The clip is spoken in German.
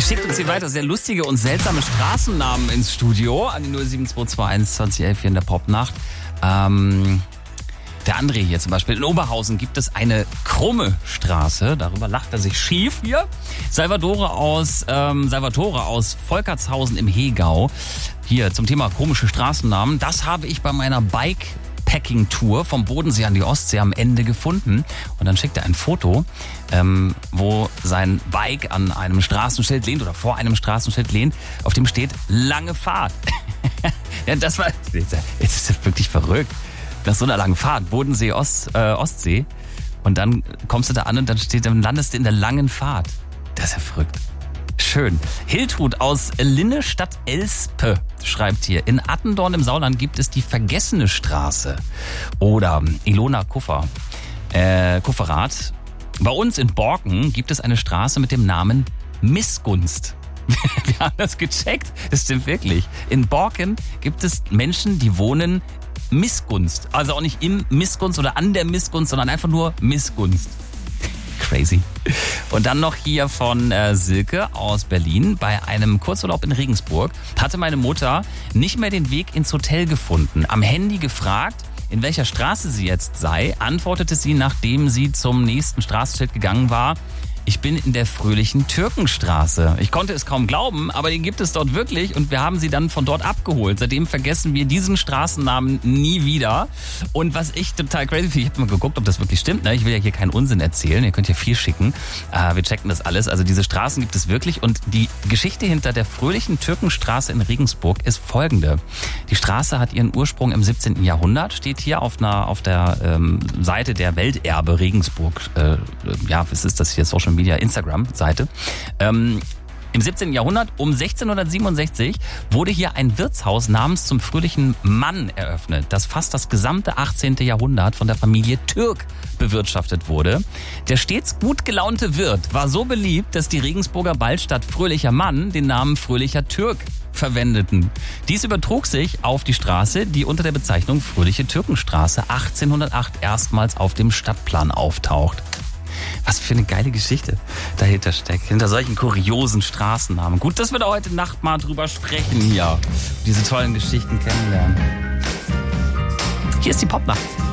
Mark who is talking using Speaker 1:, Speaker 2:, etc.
Speaker 1: schickt uns hier weiter sehr lustige und seltsame Straßennamen ins Studio an die 07221 2011 hier in der Popnacht. Der André hier zum Beispiel. In Oberhausen gibt es eine krumme Straße. Darüber lacht er sich schief hier. Salvatore aus Volkertshausen im Hegau. Hier zum Thema komische Straßennamen. Das habe ich bei meiner Bikepacking-Tour vom Bodensee an die Ostsee am Ende gefunden. Und dann schickt er ein Foto, wo sein Bike an einem Straßenschild lehnt oder vor einem Straßenschild lehnt, auf dem steht lange Fahrt. Ja, das ist wirklich verrückt. Nach so einer langen Fahrt, Bodensee, Ostsee. Und dann kommst du da an und dann landest du in der langen Fahrt. Das ist ja verrückt. Schön. Hiltrud aus Linnestadt-Elspe schreibt hier, in Attendorn im Sauerland gibt es die Vergessene Straße. Oder Ilona Kufferath. Bei uns in Borken gibt es eine Straße mit dem Namen Missgunst. Wir haben das gecheckt. Das stimmt wirklich. In Borken gibt es Menschen, die wohnen Missgunst. Also auch nicht im Missgunst oder an der Missgunst, sondern einfach nur Missgunst. Crazy. Und dann noch hier von Silke aus Berlin. Bei einem Kurzurlaub in Regensburg hatte meine Mutter nicht mehr den Weg ins Hotel gefunden. Am Handy gefragt, in welcher Straße sie jetzt sei, antwortete sie, nachdem sie zum nächsten Straßenschild gegangen war: Ich bin in der fröhlichen Türkenstraße. Ich konnte es kaum glauben, aber den gibt es dort wirklich und wir haben sie dann von dort abgeholt. Seitdem vergessen wir diesen Straßennamen nie wieder. Und was ich total crazy finde, ich habe mal geguckt, ob das wirklich stimmt. Ne? Ich will ja hier keinen Unsinn erzählen, ihr könnt ja viel schicken. Wir checken das alles. Also diese Straßen gibt es wirklich und die Geschichte hinter der fröhlichen Türkenstraße in Regensburg ist folgende. Die Straße hat ihren Ursprung im 17. Jahrhundert, steht hier auf der Seite der Welterbe Regensburg. Was ist das hier? Social Media Instagram-Seite. Im 17. Jahrhundert, um 1667, wurde hier ein Wirtshaus namens Zum fröhlichen Mann eröffnet, das fast das gesamte 18. Jahrhundert von der Familie Türk bewirtschaftet wurde. Der stets gut gelaunte Wirt war so beliebt, dass die Regensburger bald statt Fröhlicher Mann den Namen Fröhlicher Türk verwendeten. Dies übertrug sich auf die Straße, die unter der Bezeichnung Fröhliche Türkenstraße 1808 erstmals auf dem Stadtplan auftaucht. Was für eine geile Geschichte dahinter steckt, hinter solchen kuriosen Straßennamen. Gut, dass wir da heute Nacht mal drüber sprechen hier, diese tollen Geschichten kennenlernen. Hier ist die Popnacht.